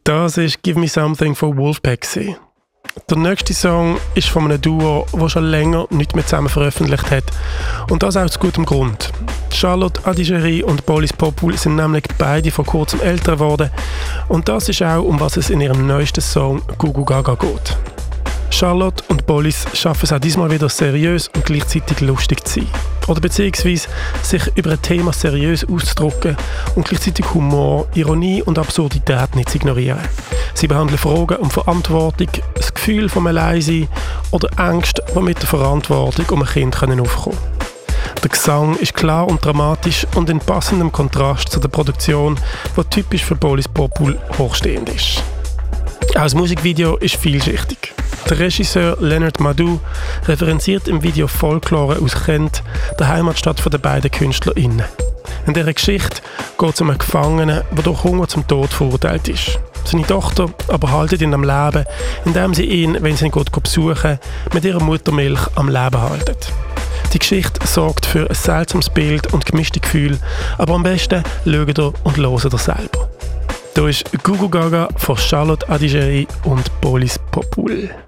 Das ist «Give Me Something» von Wolfpack. Der nächste Song ist von einem Duo, das schon länger nicht mehr zusammen veröffentlicht hat. Und das auch aus gutem Grund. Charlotte Adigéry und Police Popul sind nämlich beide vor kurzem älter geworden. Und das ist auch, um was es in ihrem neuesten Song «Gugu Gaga» geht. Charlotte und Police schaffen es auch diesmal wieder seriös und gleichzeitig lustig zu sein. Oder beziehungsweise sich über ein Thema seriös auszudrücken und gleichzeitig Humor, Ironie und Absurdität nicht zu ignorieren. Sie behandeln Fragen um Verantwortung, das Gefühl vom Alleinsein oder Ängste, die mit der Verantwortung um ein Kind aufkommen können. Der Gesang ist klar und dramatisch und in passendem Kontrast zu der Produktion, die typisch für Police Popul hochstehend ist. Auch das Musikvideo ist vielschichtig. Der Regisseur Leonard Madu referenziert im Video Folklore aus Kent, der Heimatstadt der beiden KünstlerInnen. In dieser Geschichte geht es um einen Gefangenen, der durch Hunger zum Tod verurteilt ist. Seine Tochter aber haltet ihn am Leben, indem sie ihn, wenn sie ihn besuchen, mit ihrer Muttermilch am Leben haltet. Die Geschichte sorgt für ein seltsames Bild und gemischte Gefühle, aber am besten schaut ihr und hört ihr selber. Hier ist «Gugu Gaga» von Charlotte Adigéry und Police Popul.